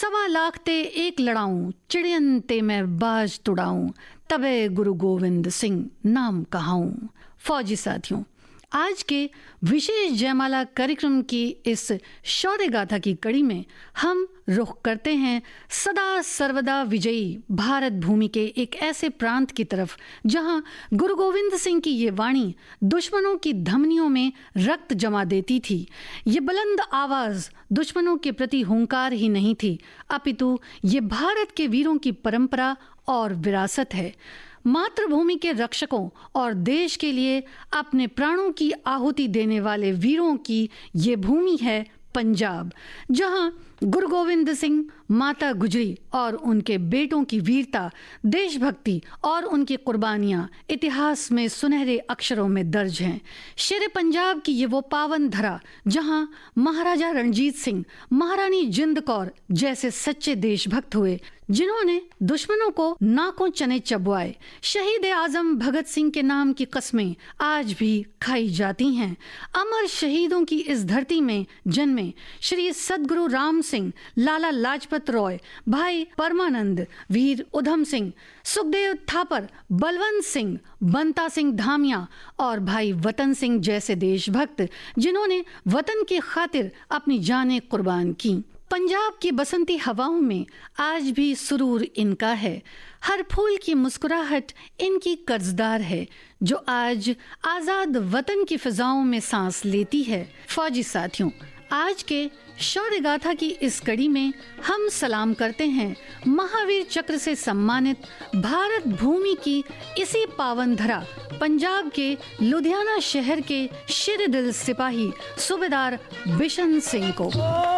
सवा लाख ते एक लड़ाऊं, चिड़ियन ते मैं बाज तुड़ाऊं, तबे गुरु गोविंद सिंह नाम कहाऊं। फौजी साथियों, आज के विशेष जयमाला कार्यक्रम की इस शौर्य गाथा की कड़ी में हम रुख करते हैं सदा सर्वदा विजयी भारत भूमि के एक ऐसे प्रांत की तरफ जहां गुरु गोविंद सिंह की ये वाणी दुश्मनों की धमनियों में रक्त जमा देती थी। ये बुलंद आवाज दुश्मनों के प्रति हुंकार ही नहीं थी, अपितु ये भारत के वीरों की परंपरा और विरासत है। मातृभूमि के रक्षकों और देश के लिए अपने प्राणों की आहुति देने वाले वीरों की ये भूमि है पंजाब, जहां गुरु गोविंद सिंह, माता गुजरी और उनके बेटों की वीरता, देशभक्ति और उनकी कुर्बानियां इतिहास में सुनहरे अक्षरों में दर्ज हैं। शेर पंजाब की ये वो पावन धरा जहां महाराजा रणजीत सिंह, महारानी जिंद कौर जैसे सच्चे देशभक्त हुए, जिन्होंने दुश्मनों को नाकों चने चबवाए। शहीद आजम भगत सिंह के नाम की कस्में आज भी खाई जाती हैं। अमर शहीदों की इस धरती में जन्मे श्री सदगुरु राम सिंह, लाला लाजपत रॉय, भाई परमानंद, वीर उधम सिंह, सुखदेव थापर, बलवंत सिंह, बंता सिंह धामिया और भाई वतन सिंह जैसे देशभक्त, जिन्होंने वतन की खातिर अपनी जानें कुर्बान की। पंजाब की बसंती हवाओं में आज भी सुरूर इनका है। हर फूल की मुस्कुराहट इनकी कर्जदार है, जो आज आजाद वतन की फिजाओं में सांस लेती है। फौजी साथियों, आज के शौर्य गाथा की इस कड़ी में हम सलाम करते हैं महावीर चक्र से सम्मानित भारत भूमि की इसी पावन धरा पंजाब के लुधियाना शहर के शेर दिल सिपाही सूबेदार बिशन सिंह को।